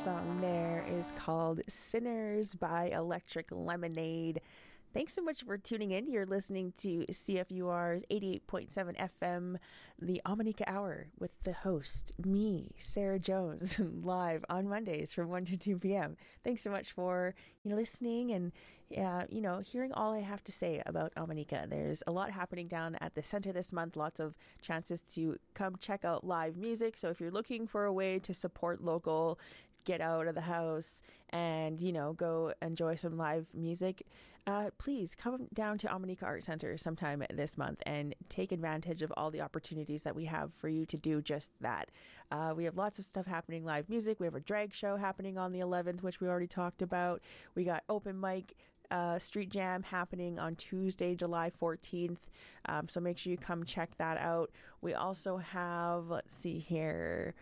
song there is called Sinners by Electric Lemonade. Thanks so much for tuning in. You're listening to CFUR's 88.7 FM, the Ominika Hour, with the host, me, Sarah Jones, live on Mondays from 1 to 2 p.m. Thanks so much for listening and hearing all I have to say about Ominika. There's a lot happening down at the center this month, lots of chances to come check out live music. So if you're looking for a way to support local, get out of the house and, go enjoy some live music, please come down to Ominika Art Center sometime this month and take advantage of all the opportunities that we have for you to do just that. We have lots of stuff happening, live music. We have a drag show happening on the 11th, which we already talked about. We got open mic, street jam happening on Tuesday, July 14th. So make sure you come check that out. We also have, let's see here,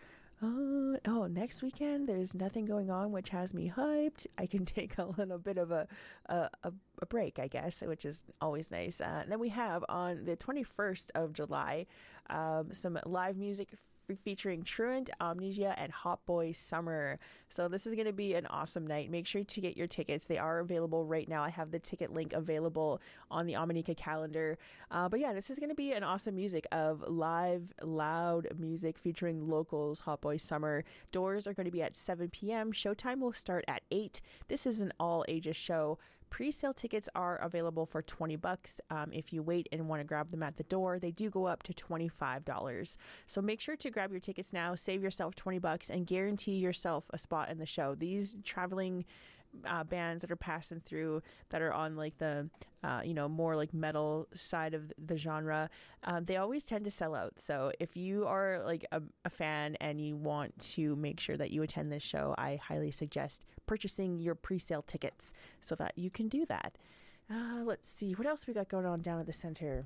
next weekend there's nothing going on, which has me hyped. I can take a little bit of a break, I guess, which is always nice. And then we have on the 21st of July some live music featuring Truant, Amnesia, and Hot Boy Summer. So this is going to be an awesome night. Make sure to get your tickets. They are available right now. I have the ticket link available on the Ominika calendar. But yeah, this is going to be an awesome music of live, loud music featuring locals, Hot Boy Summer. Doors are going to be at 7 p.m. Showtime will start at 8. This is an all ages show. Pre-sale tickets are available for $20. If you wait and want to grab them at the door, they do go up to $25. So make sure to grab your tickets now, save yourself $20 and guarantee yourself a spot in the show. These traveling bands that are passing through that are on like the more like metal side of the genre, they always tend to sell out. So if you are like a fan and you want to make sure that you attend this show, I highly suggest purchasing your pre-sale tickets so that you can do that. Let's see what else we got going on down at the center.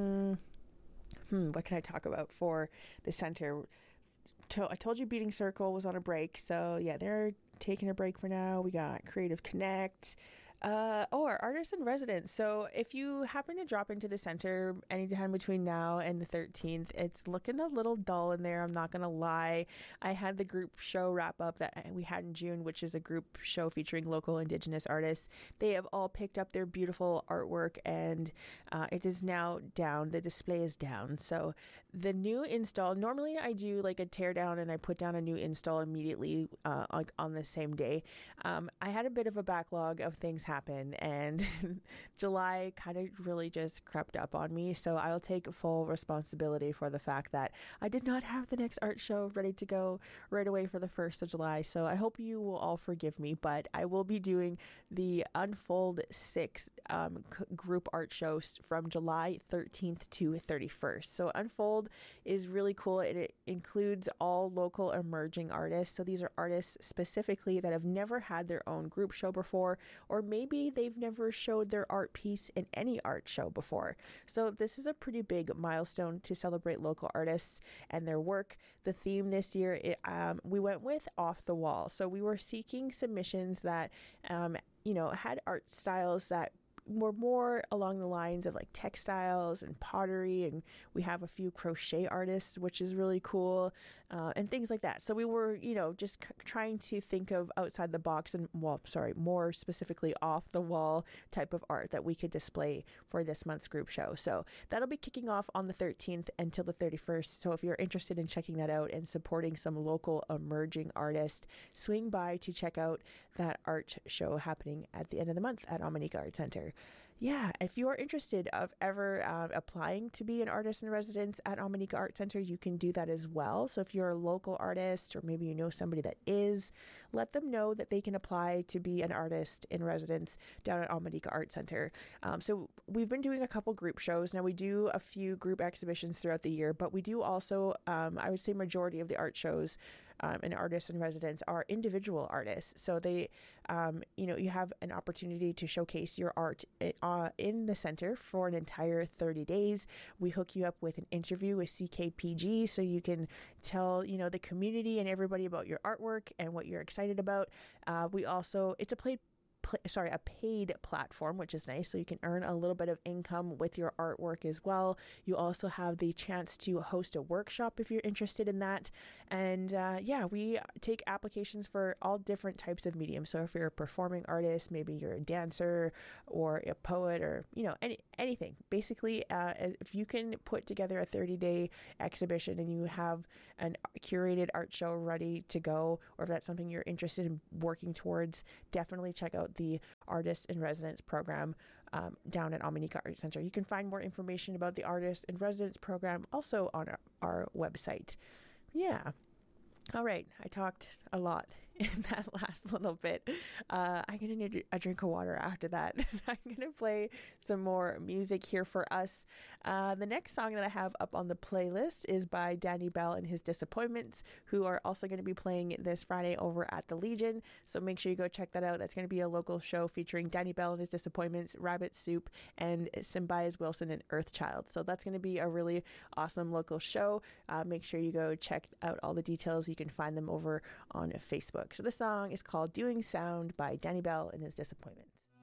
What can I talk about for the center? I told you Beating Circle was on a break, so yeah, they're taking a break for now. We got Creative Connect, our Artists in Residence. So if you happen to drop into the center anytime between now and the 13th, it's looking a little dull in there, I'm not gonna lie. I had the group show wrap up that we had in June, which is a group show featuring local Indigenous artists. They have all picked up their beautiful artwork and it is now down. The display is down. So the new install, normally I do like a tear down and I put down a new install immediately like on the same day. I had a bit of a backlog of things happen and July kind of really just crept up on me, so I'll take full responsibility for the fact that I did not have the next art show ready to go right away for the 1st of July. So I hope you will all forgive me, but I will be doing the Unfold 6 group art shows from July 13th to 31st. So Unfold is really cool. It includes all local emerging artists. So these are artists specifically that have never had their own group show before, or maybe they've never showed their art piece in any art show before. So this is a pretty big milestone to celebrate local artists and their work. The theme this year, we went with Off the Wall. So we were seeking submissions that, had art styles that were more along the lines of like textiles and pottery, and we have a few crochet artists, which is really cool, and things like that. So we were just trying to think of outside the box and more specifically off the wall type of art that we could display for this month's group show. So that'll be kicking off on the 13th until the 31st. So if you're interested in checking that out and supporting some local emerging artists, swing by to check out that art show happening at the end of the month at Ominika Art Center. Yeah, if you are interested of ever applying to be an artist in residence at Ominika Art Center, you can do that as well. So if you're a local artist, or maybe you know somebody that is, let them know that they can apply to be an artist in residence down at Ominika Art Center. So we've been doing a couple group shows. Now we do a few group exhibitions throughout the year, but we do also, I would say majority of the art shows and artists in residence are individual artists. So they, you have an opportunity to showcase your art in the center for an entire 30 days. We hook you up with an interview with CKPG so you can tell, the community and everybody about your artwork and what you're excited about. We also, it's a a paid platform, which is nice. So you can earn a little bit of income with your artwork as well. You also have the chance to host a workshop if you're interested in that. And we take applications for all different types of mediums. So if you're a performing artist, maybe you're a dancer or a poet, or anything. Basically, if you can put together a 30-day exhibition and you have a curated art show ready to go, or if that's something you're interested in working towards, definitely check out the Artist in Residence program down at Ominika Art Center. You can find more information about the Artist in Residence program also on our website. Yeah. All right. I talked a lot in that last little bit. I'm going to need a drink of water after that. I'm going to play some more music here for us. The next song that I have up on the playlist is by Danny Bell and His Disappointments, who are also going to be playing this Friday over at the Legion. So make sure you go check that out. That's going to be a local show featuring Danny Bell and His Disappointments, Rabbit Soup, and Symbias Wilson and Earthchild. So that's going to be a really awesome local show. Make sure you go check out all the details. You can find them over on Facebook. So this song is called Doing Sound by Danny Bell and His Disappointments.